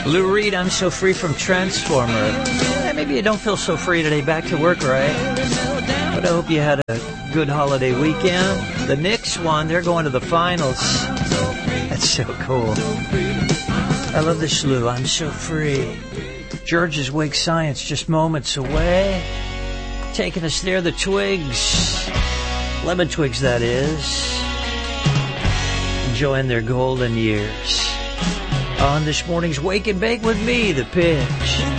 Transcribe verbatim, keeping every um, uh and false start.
Lou Reed, I'm so free from Transformer. Eh, maybe you don't feel so free today. Back to work, right? But I hope you had a good holiday weekend. The Knicks won. They're going to the finals. That's so cool. I love this, Lou. I'm so free. George's Wake Science just moments away. Taking us there, the Twigs. Lemon Twigs, that is. Enjoying their golden years. On this morning's Wake and Bake with me, The Pitch.